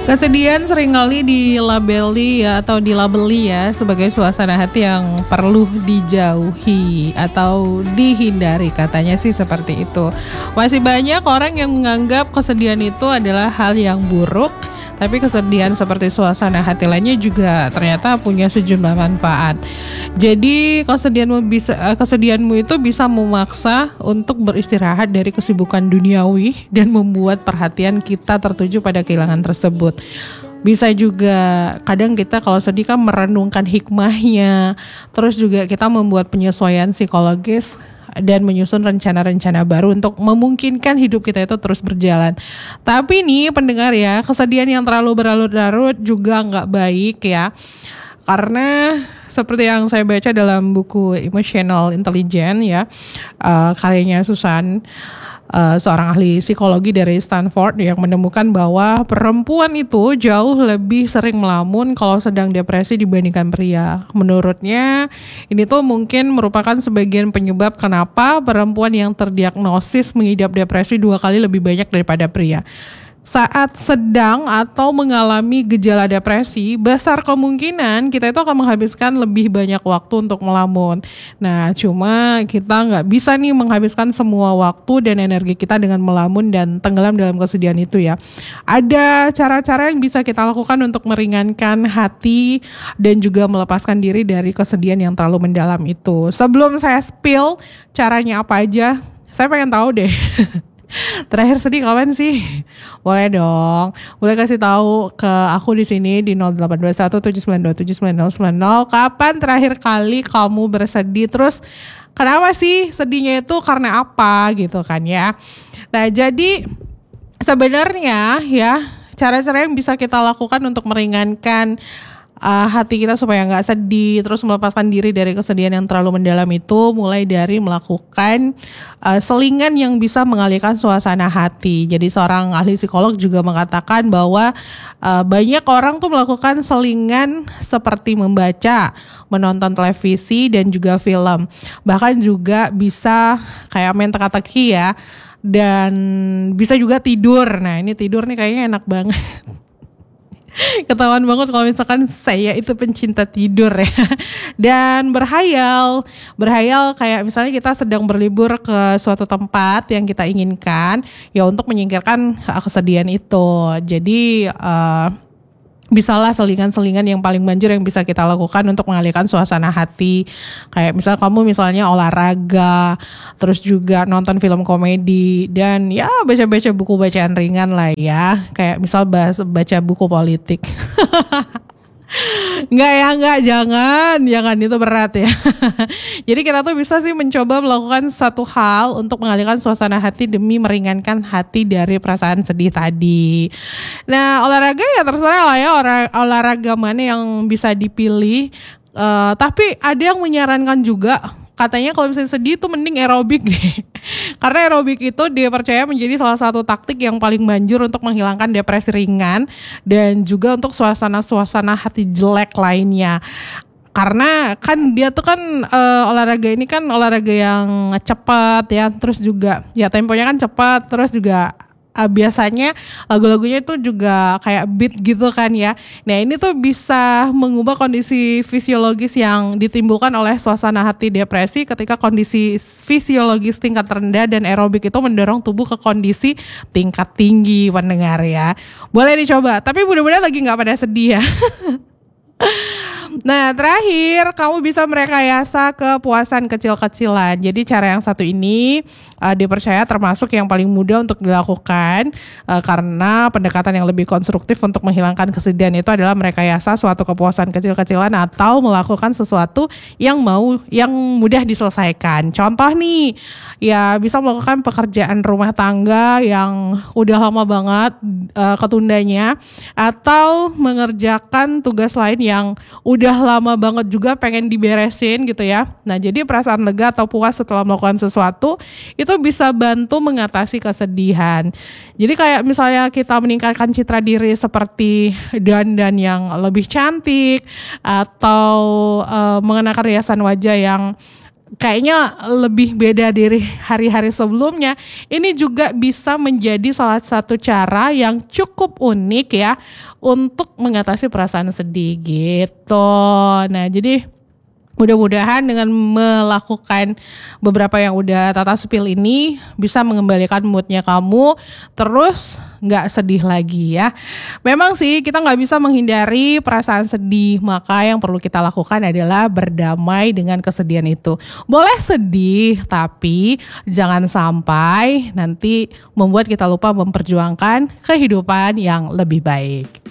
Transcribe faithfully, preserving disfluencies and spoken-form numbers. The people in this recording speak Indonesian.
Kesedihan seringkali dilabeli ya atau dilabeli ya sebagai suasana hati yang perlu dijauhi atau dihindari, katanya sih seperti itu. Masih banyak orang yang menganggap kesedihan itu adalah hal yang buruk, tapi kesedihan seperti suasana hati lainnya juga ternyata punya sejumlah manfaat. Jadi kesedihanmu bisa kesedihanmu itu bisa memaksa untuk beristirahat dari kesibukan duniawi dan membuat perhatian kita tertuju pada kehilangan tersebut. Bisa juga kadang kita kalau sedih kan merenungkan hikmahnya, terus juga kita membuat penyesuaian psikologis dan menyusun rencana-rencana baru untuk memungkinkan hidup kita itu terus berjalan. Tapi nih pendengar ya, kesedihan yang terlalu berlarut-larut juga nggak baik ya. Karena seperti yang saya baca dalam buku Emotional Intelligence ya, uh, karyanya Susan, uh, seorang ahli psikologi dari Stanford yang menemukan bahwa perempuan itu jauh lebih sering melamun kalau sedang depresi dibandingkan pria. Menurutnya ini tuh mungkin merupakan sebagian penyebab kenapa perempuan yang terdiagnosis mengidap depresi dua kali lebih banyak daripada pria. Saat sedang atau mengalami gejala depresi, besar kemungkinan kita itu akan menghabiskan lebih banyak waktu untuk melamun. Nah, cuma kita nggak bisa nih menghabiskan semua waktu dan energi kita dengan melamun dan tenggelam dalam kesedihan itu ya. Ada cara-cara yang bisa kita lakukan untuk meringankan hati dan juga melepaskan diri dari kesedihan yang terlalu mendalam itu. Sebelum saya spill caranya apa aja, saya pengen tahu deh. Terakhir sedih kapan sih? Boleh dong. Boleh kasih tahu ke aku di sini di nol delapan dua satu tujuh sembilan dua tujuh sembilan nol sembilan nol. Kapan terakhir kali kamu bersedih? Terus kenapa sih sedihnya itu karena apa gitu kan ya? Nah, jadi sebenarnya ya cara-cara yang bisa kita lakukan untuk meringankan Uh, hati kita supaya nggak sedih, terus melepaskan diri dari kesedihan yang terlalu mendalam itu mulai dari melakukan uh, selingan yang bisa mengalihkan suasana hati. Jadi seorang ahli psikolog juga mengatakan bahwa uh, banyak orang tuh melakukan selingan seperti membaca, menonton televisi dan juga film. Bahkan juga bisa kayak main teka-teki ya, dan bisa juga tidur. Nah ini tidur nih kayaknya enak banget. Ketahuan banget kalau misalkan saya itu pencinta tidur ya. Dan berhayal Berhayal kayak misalnya kita sedang berlibur ke suatu tempat yang kita inginkan, ya untuk menyingkirkan kesedihan itu. Jadi uh, bisalah selingan-selingan yang paling manjur yang bisa kita lakukan untuk mengalihkan suasana hati. Kayak misal kamu misalnya olahraga, terus juga nonton film komedi, dan ya baca-baca buku bacaan ringan lah ya. Kayak misal bahas, baca buku politik. Enggak ya, enggak, jangan, jangan itu berat ya. Jadi kita tuh bisa sih mencoba melakukan satu hal untuk mengalihkan suasana hati demi meringankan hati dari perasaan sedih tadi. Nah, olahraga ya terserah lah ya, olahraga mana yang bisa dipilih. Uh, tapi ada yang menyarankan juga, katanya kalau misalnya sedih tuh mending aerobik deh. Karena aerobik itu dia percaya menjadi salah satu taktik yang paling manjur untuk menghilangkan depresi ringan dan juga untuk suasana-suasana hati jelek lainnya. Karena kan dia tuh kan uh, olahraga ini kan olahraga yang cepat ya, terus juga ya temponya kan cepat, terus juga Uh, biasanya lagu-lagunya itu juga kayak beat gitu kan ya. Nah ini tuh bisa mengubah kondisi fisiologis yang ditimbulkan oleh suasana hati depresi ketika kondisi fisiologis tingkat rendah, dan aerobik itu mendorong tubuh ke kondisi tingkat tinggi, pendengar ya. Boleh dicoba, tapi mudah-mudahan lagi gak pada sedih ya. Nah terakhir, kamu bisa merekayasa kepuasan kecil-kecilan. Jadi cara yang satu ini uh, dipercaya termasuk yang paling mudah untuk dilakukan, uh, karena pendekatan yang lebih konstruktif untuk menghilangkan kesedihan itu adalah merekayasa suatu kepuasan kecil-kecilan atau melakukan sesuatu yang mau yang mudah diselesaikan. Contoh nih, ya bisa melakukan pekerjaan rumah tangga yang udah lama banget uh, ketundanya, atau mengerjakan tugas lain yang udah lama banget juga pengen diberesin gitu ya. Nah jadi perasaan lega atau puas setelah melakukan sesuatu itu bisa bantu mengatasi kesedihan. Jadi kayak misalnya kita meningkatkan citra diri seperti dandan yang lebih cantik, atau uh, mengenakan riasan wajah yang kayaknya lebih beda dari hari-hari sebelumnya. Ini juga bisa menjadi salah satu cara yang cukup unik ya untuk mengatasi perasaan sedih gitu. Nah, jadi mudah-mudahan dengan melakukan beberapa yang udah Tata spill ini bisa mengembalikan moodnya kamu, terus gak sedih lagi ya. Memang sih kita gak bisa menghindari perasaan sedih, maka yang perlu kita lakukan adalah berdamai dengan kesedihan itu. Boleh sedih, tapi jangan sampai nanti membuat kita lupa memperjuangkan kehidupan yang lebih baik.